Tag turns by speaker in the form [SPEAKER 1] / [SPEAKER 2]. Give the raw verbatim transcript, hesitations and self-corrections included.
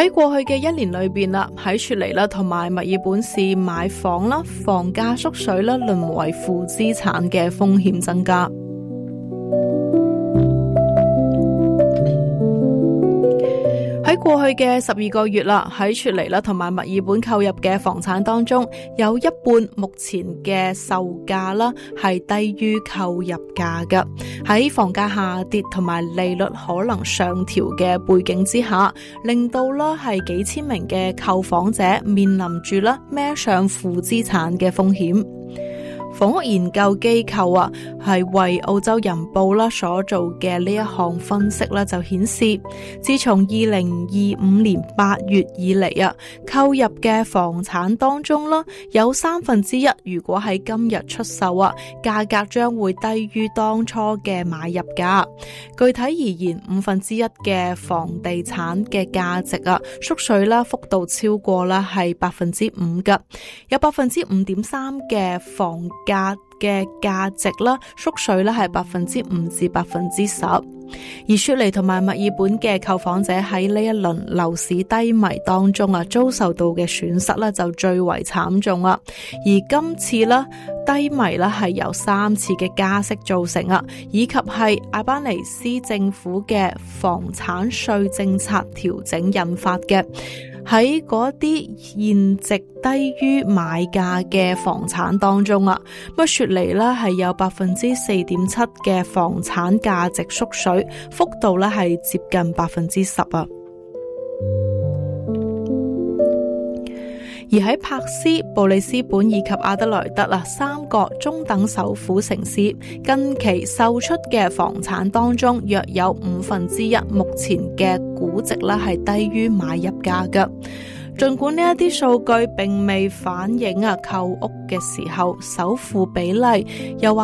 [SPEAKER 1] 喺過去嘅一年裏邊啦，喺雪梨啦同埋墨爾本市買房啦，房價縮水啦，淪為負資產嘅風險增加。喺過去嘅十二個月啦，喺雪梨啦同埋墨爾本購入嘅房產當中，有一半目前嘅售價啦係低於購入價嘅。喺房價下跌同埋利率可能上調嘅背景之下，令到啦係幾千名嘅購房者面臨住啦孭上負資產嘅風險。房屋研究機構啊，係為澳洲人報啦所做嘅呢一項分析啦，就顯示，自從二零二五年八月以嚟啊，購入嘅房產當中啦，有三分之一如果喺今日出售啊，價格將會低於當初嘅買入價。具體而言，五分之一嘅房地產嘅價值啊，縮水啦，幅度超過啦係百分之五嘅，有百分之五點三嘅房價嘅價值啦，縮水咧係百分之五至百分之十。而雪梨同埋墨爾本嘅購房者喺呢一輪樓市低迷當中啊，遭受到嘅損失咧就最為慘重啦。而今次啦低迷啦係由三次嘅加息造成啊，以及係阿班尼斯政府嘅房產稅政策調整引發嘅。喺嗰啲現值低於買價嘅房產當中啊，咁雪梨咧係有百分之四點七嘅房產價值縮水，幅度咧係接近百分之十啊。而喺珀斯、布里斯本以及阿德萊德啊三個中等首府城市，近期售出嘅房產當中，約有五分之一目前嘅估值咧係低於買入價嘅。儘管呢一啲數據並未反映啊購屋嘅時候首付比例，又或